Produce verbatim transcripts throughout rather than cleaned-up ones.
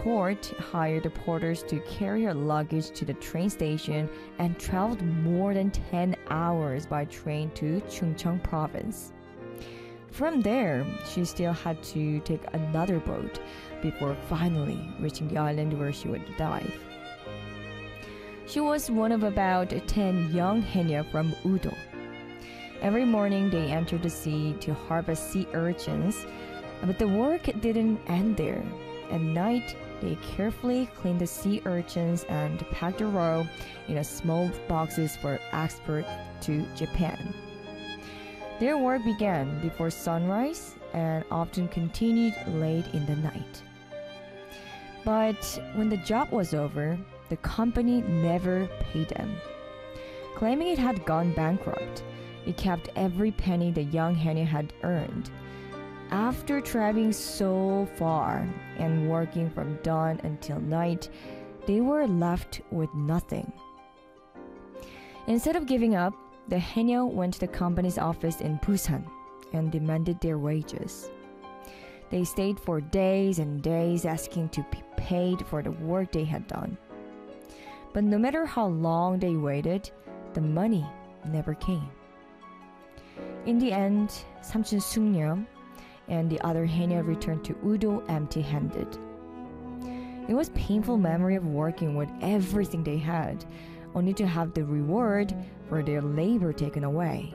port, hired the porters to carry her luggage to the train station, and traveled more than ten hours by train to Chungcheong province. From there, she still had to take another boat before finally reaching the island where she would dive. She was one of about ten young Haenyeo from Udo. Every morning they entered the sea to harvest sea urchins, but the work didn't end there. At night, they carefully cleaned the sea urchins and packed the raw in a small boxes for export to Japan. Their work began before sunrise and often continued late in the night. But when the job was over, the company never paid them. Claiming it had gone bankrupt, it kept every penny the young Haenyeo had earned. After traveling so far and working from dawn until night, they were left with nothing. Instead of giving up, the Haenyeo went to the company's office in Busan and demanded their wages. They stayed for days and days asking to be paid for the work they had done. But no matter how long they waited, the money never came. In the end, Samchun Sungnyeom and the other Haenyeo returned to Udo empty-handed. It was a painful memory of working with everything they had, only to have the reward for their labor taken away.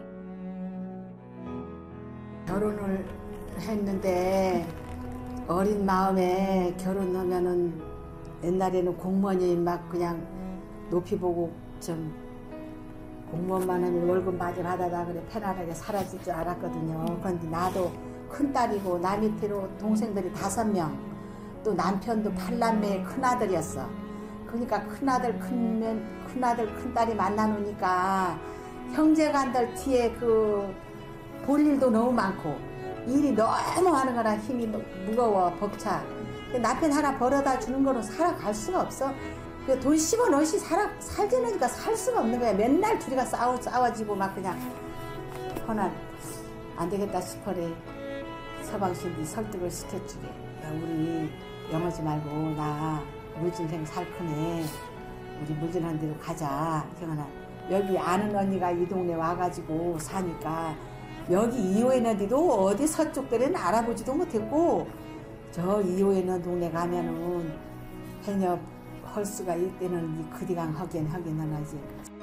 결혼을 했는데 어린 마음에 결혼하면은 옛날에는 공무원이 막 그냥 높이 보고 좀 공무원만 하면 월급 많이 받아다 그래 편안하게 살아질 줄 알았거든요. 그런데 나도 큰딸이고 나 밑으로 동생들이 다섯 명, 또 남편도 팔남매의 큰아들이었어. 그러니까 큰아들 큰면 큰아들 큰딸이 만나놓으니까 형제간들 뒤에 그 볼 일도 너무 많고 일이 너무 하는 거라 힘이 무거워 벅차. 남편 하나 벌어다 주는 거는 살아갈 수가 없어. 돈 씹어 넣으시 살아 살지니까 살 수가 없는 거야. 맨날 둘이가 싸워 싸워지고 막 그냥 허난 안 되겠다 싶어래. 서방신이 설득을 시켜주게. 야, 우리 영하지 말고 나 물진생 살 크네. 우리 물진한 데로 가자. 경아나 여기 아는 언니가 이 동네 와가지고 사니까 여기 이호에 있는 데도 어디 서쪽 데는 알아보지도 못했고 저 이호에 있는 동네 가면은 해녀 헐스가 이때는 그디강 하긴 하긴 하나지.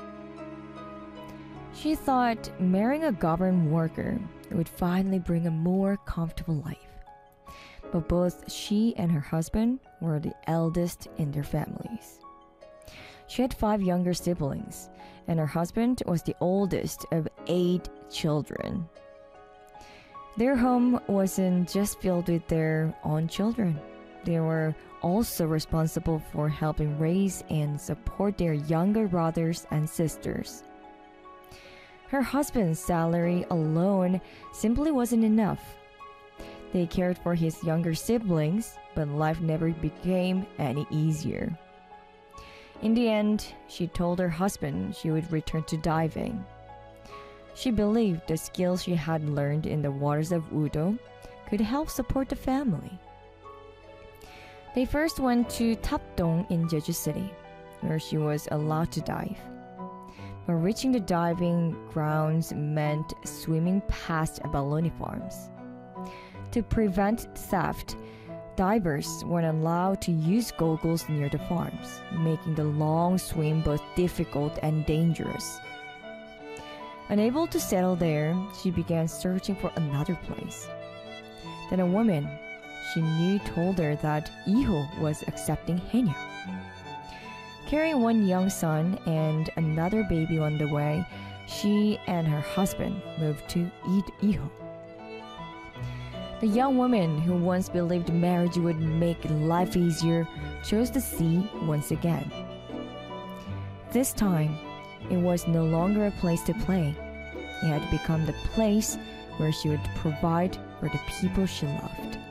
She thought marrying a government worker would finally bring a more comfortable life. But both she and her husband were the eldest in their families. She had five younger siblings, and her husband was the oldest of eight children. Their home wasn't just filled with their own children. They were also responsible for helping raise and support their younger brothers and sisters. Her husband's salary alone simply wasn't enough. They cared for his younger siblings, but life never became any easier. In the end, she told her husband she would return to diving. She believed the skills she had learned in the waters of Udo could help support the family. They first went to Tapdong in Jeju City, where she was allowed to dive. But reaching the diving grounds meant swimming past abalone farms. To prevent theft, divers weren't allowed to use goggles near the farms, making the long swim both difficult and dangerous. Unable to settle there, she began searching for another place. Then a woman she knew told her that Iho was accepting Haenyeo. Carrying one young son and another baby on the way, she and her husband moved to Iho. The young woman who once believed marriage would make life easier chose the sea once again. This time, it was no longer a place to play. It had become the place where she would provide for the people she loved.